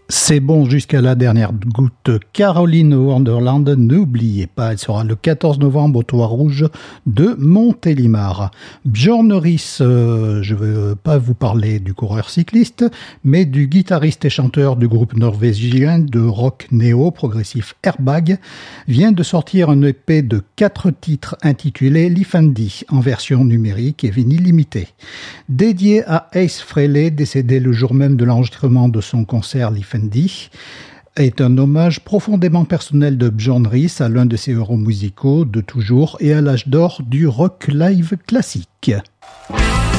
C'est bon jusqu'à la dernière goutte. Caroline Wonderland, n'oubliez pas, elle sera le 14 novembre au Toit Rouge de Montélimar. Björn Rhys, je ne veux pas vous parler du coureur cycliste, mais du guitariste et chanteur du groupe norvégien de rock néo-progressif Airbag, vient de sortir un EP de 4 titres intitulé Lifandi, en version numérique et vinyle limité. Dédié à Ace Frehley, décédé le jour même de l'enregistrement de son concert Lifandi, est un hommage profondément personnel de Björn Rhys à l'un de ses héros musicaux de toujours et à l'âge d'or du rock live classique.